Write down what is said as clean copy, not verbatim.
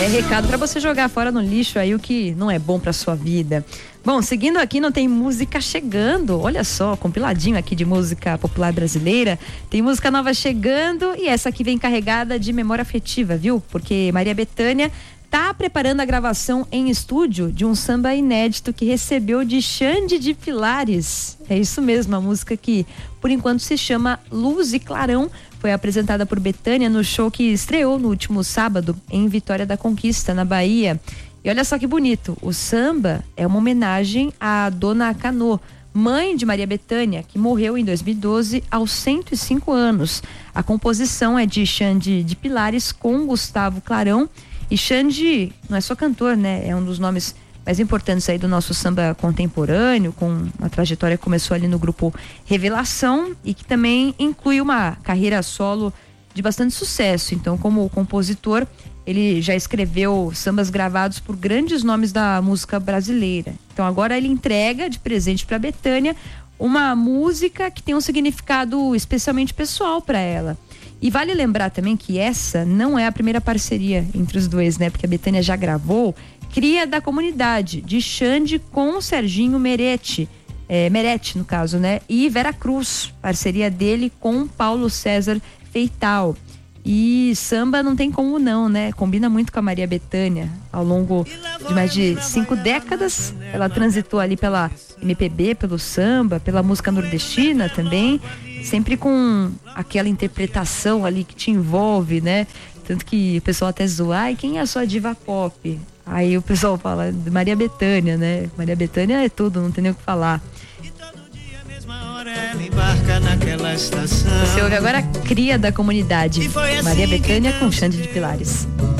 É recado pra você jogar fora no lixo aí o que não é bom pra sua vida. Bom, seguindo aqui, não tem música chegando. Olha só, compiladinho aqui de música popular brasileira. Tem música nova chegando e essa aqui vem carregada de memória afetiva, viu? Porque Maria Bethânia tá preparando a gravação em estúdio de um samba inédito que recebeu de Xande de Pilares. É isso mesmo, a música que por enquanto se chama Luz e Clarão. Foi apresentada por Bethânia no show que estreou no último sábado em Vitória da Conquista, na Bahia. E olha só que bonito, o samba é uma homenagem à Dona Canô, mãe de Maria Bethânia, que morreu em 2012 aos 105 anos. A composição é de Xande de Pilares com Gustavo Clarão. E Xande não é só cantor, né? É um dos nomes mais importantes aí do nosso samba contemporâneo, com uma trajetória que começou ali no grupo Revelação e que também inclui uma carreira solo de bastante sucesso. Então, como compositor, ele já escreveu sambas gravados por grandes nomes da música brasileira. Então, agora ele entrega de presente para Bethânia uma música que tem um significado especialmente pessoal para ela. E vale lembrar também que essa não é a primeira parceria entre os dois, né? Porque a Bethânia já gravou Cria da Comunidade, de Xande com o Serginho Meretti, no caso, né? E Vera Cruz, parceria dele com Paulo César Feital. E samba não tem como não, né? Combina muito com a Maria Bethânia. Ao longo de mais de 5 décadas, ela transitou ali pela MPB, pelo samba, pela música nordestina também, sempre com aquela interpretação ali que te envolve, né? Tanto que o pessoal até zoa, ai, quem é a sua diva pop? Aí o pessoal fala Maria Bethânia, né? Maria Bethânia é tudo, não tem nem o que falar. Você ouve agora a Cria da Comunidade, Maria Bethânia com Xande de Pilares.